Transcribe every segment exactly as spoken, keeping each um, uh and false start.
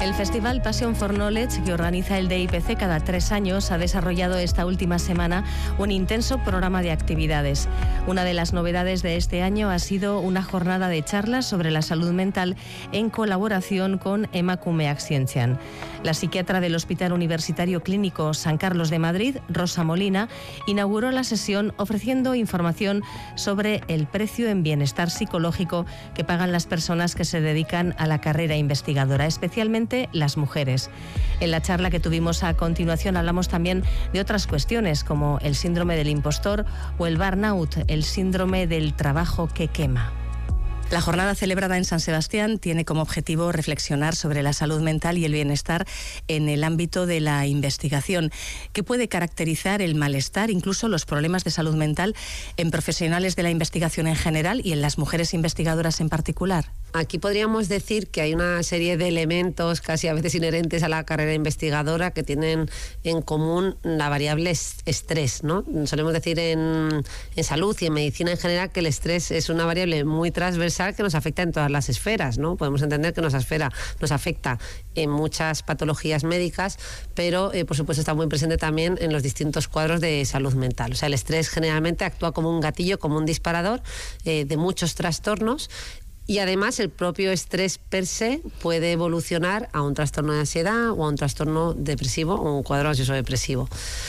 El Festival Passion for Knowledge, que organiza el D I P C cada tres años, ha desarrollado esta última semana un intenso programa de actividades. Una de las novedades de este año ha sido una jornada de charlas sobre la salud mental en colaboración con Emakumeak Zientzian. La psiquiatra del Hospital Universitario Clínico San Carlos de Madrid, Rosa Molina, inauguró la sesión ofreciendo información sobre el precio en bienestar psicológico que pagan las personas que se dedican a la carrera investigadora, especialmente las mujeres. En la charla que tuvimos a continuación hablamos también de otras cuestiones como el síndrome del impostor o el burnout, el síndrome del trabajo que quema. La jornada celebrada en San Sebastián tiene como objetivo reflexionar sobre la salud mental y el bienestar en el ámbito de la investigación. ¿Qué puede caracterizar el malestar, incluso los problemas de salud mental, en profesionales de la investigación en general y en las mujeres investigadoras en particular? Aquí podríamos decir que hay una serie de elementos casi a veces inherentes a la carrera investigadora que tienen en común la variable estrés, ¿no? Solemos decir en, en salud y en medicina en general que el estrés es una variable muy transversal que nos afecta en todas las esferas, ¿no? Podemos entender que nos, esfera, nos afecta en muchas patologías médicas, pero eh, por supuesto está muy presente también en los distintos cuadros de salud mental. O sea, el estrés generalmente actúa como un gatillo, como un disparador eh, de muchos trastornos. Y además el propio estrés per se puede evolucionar a un trastorno de ansiedad o a un trastorno depresivo o un cuadro ansioso depresivo.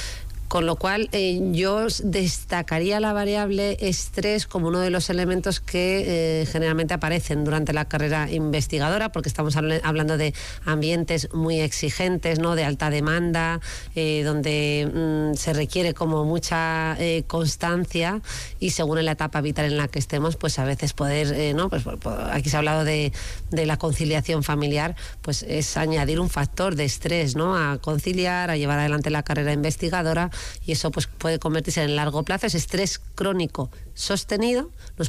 Con lo cual eh, yo destacaría la variable estrés como uno de los elementos que eh, generalmente aparecen durante la carrera investigadora, porque estamos hablando de ambientes muy exigentes, ¿no? De alta demanda, eh, donde mm, se requiere como mucha eh, constancia y según la etapa vital en la que estemos, pues a veces poder, eh, ¿no? Pues, pues, aquí se ha hablado de, de la conciliación familiar, pues es añadir un factor de estrés, ¿no? A conciliar, a llevar adelante la carrera investigadora. Y eso pues puede convertirse en largo plazo. Ese estrés crónico sostenido nos